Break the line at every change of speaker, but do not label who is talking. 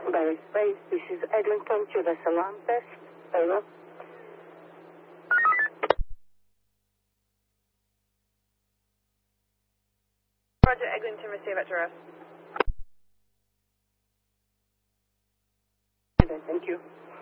Barry Space, this is Eglinton to the Salam Test. Over.
Roger, Eglinton, receive at Giraffe.
Okay, thank you.